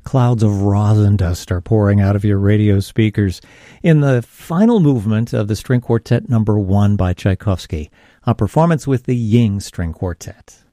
clouds of rosin dust are pouring out of your radio speakers in the final movement of the String Quartet No. 1 by Tchaikovsky, a performance with the Ying String Quartet.